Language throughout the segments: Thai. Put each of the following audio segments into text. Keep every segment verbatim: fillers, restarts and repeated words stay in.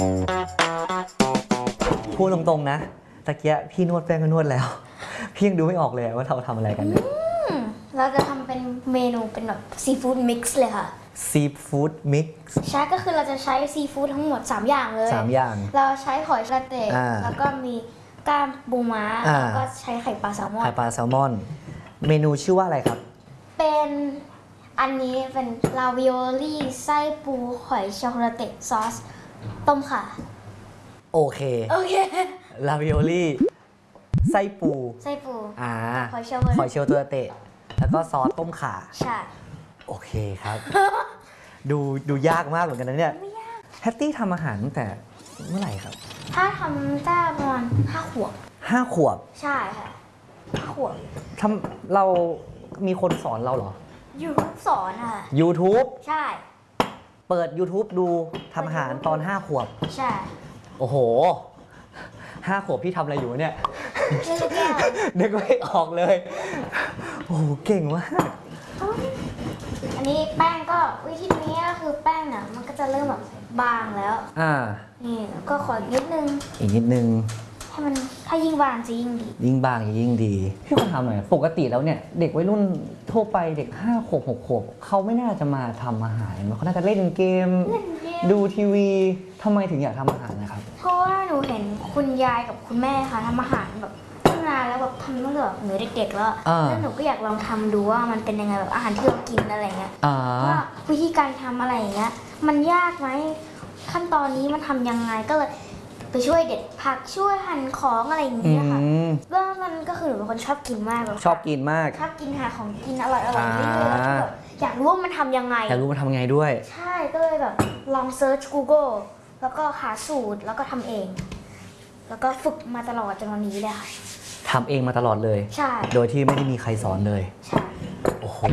พูดตรงๆนะตะเกียพี่นวดแป้งก็นวดแล้วพี่ยังดูไม่ออกเลยว่าเราทำอะไรกันเนี่ยเราจะทำเป็นเมนูเป็นแบบซีฟู้ดมิกซ์เลยค่ะซีฟู้ดมิกซ์ใช่ก็คือเราจะใช้ซีฟู้ดทั้งหมดสามอย่างเลยสามอย่างเราใช้หอยสเต็กแล้วก็มีก้ามปูม้าแล้วก็ใช้ไข่ปลาแซลมอนไข่ปลาแซลมอนเมนูชื่อว่าอะไรครับเป็นอันนี้เป็นลาวิโอลี่ไส้ปูหอยช็อกโกแลตซอสต้มค่ะโอเคโอเคลาวิโอลี่ไส้ปูไส้ปูอ่าหอยเชลล์หอยเชลล์ตัวเตะแล้วก็ซอสต้มข่าใช่โอเคครับ ดูดูยากมากเหมือนกันนะเนี่ยไม่ยากแฮตตี้ทำอาหารตั้งแต่เมื่อไหร่ครับถ้าทำได้ประมาณห้าขวบห้าขวบใช่ค่ะห้าขวบทำเรามีคนสอนเราเหรอ YouTube สอนอ่ะ YouTube ใช่เปิด YouTube ดูทำอาหารตอนห้าขวบใช่โอ้โหห้าขวบพี่ทำอะไรอยู่เนี่ยนึกไม่ออกเลยโอ้โหเก่งมากอันนี้แป้งก็วิธีนี้ก็คือแป้งเนี่ยมันก็จะเริ่มแบบบางแล้วอ่านี่ก็ขอนิดนึงอีกนิดนึงให้มันถ้ายิ่งบางจะยิ่งดียิ่งบางยิ่งดีพี่ขอถามหน่อยปกติแล้วเนี่ยเด็กวัยรุ่นทั่วไปเด็กห้าขวบหกขวบเขาไม่น่าจะมาทำอาหารเขาน่าจะเล่นเกมดูทีวีทำไมถึงอยากทำอาหารนะครับเพราะว่าหนูเห็นคุณยายกับคุณแม่ค่ะทำอาหารแบบตั้งนานแล้วแบบทำตั้งแต่หนูเด็กๆแล้วแล้วหนูก็อยากลองทำดูว่ามันเป็นยังไงแบบอาหารที่เรากินอะไรเงี้ยว่าวิธีการทำอะไรอย่างเงี้ยมันยากไหมขั้นตอนนี้มันทำยังไงก็เลยไปช่วยเด็ดผักช่วยหั่นของอะไรอย่างเงี้ยค่ะเรื่องมันก็คือหนูเป็นคนชอบกินมากเลยชอบกินมากชอบกินหาของกินอร่อยอร่อยเรื่อยๆแล้วแบบอยากรู้ว่ามันทำยังไงอยากรู้มันทำไงด้วยใช่ก็เลยแบบลองเซิร์ช Google แล้วก็หาสูตรแล้วก็ทำเองแล้วก็ฝึกมาตลอดจนวันนี้เลยค่ะทำเองมาตลอดเลยใช่โดยที่ไม่ได้มีใครสอนเลยใช่โอ้โห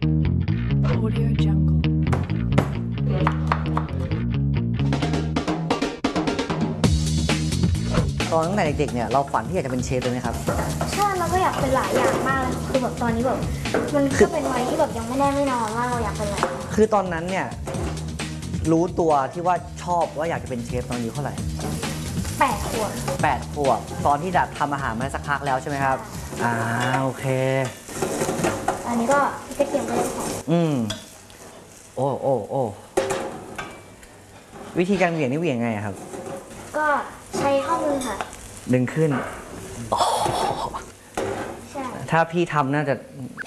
ตอนตั้งแต่เด็กๆเนี่ยเราฝันที่อยากจะเป็นเชฟเลยไหมครับใช่เราก็อยากเป็นหลายอย่างมากเลยคือแบบตอนนี้แบบมันก็เป็นวัยที่แบบยังไม่แน่ไม่นอนว่าเราอยากเป็นอะไรคือตอนนั้นเนี่ยรู้ตัวที่ว่าชอบว่าอยากจะเป็นเชฟตอนอายุเท่าไหร่แปดขวบแปดขวบตอนที่ดัดทำอาหารมาสักพักแล้วใช่ไหมครับอ่าโอเคอันนี้ก็พี่ก็เตรียมไว้แล้วอืมโอ้โอ้โอ้วิธีการเหวี่ยงนี่เหวี่ยงไงครับก็ใช้ข้อมือค่ะดึงขึ้นใช่ถ้าพี่ทำน่าจะ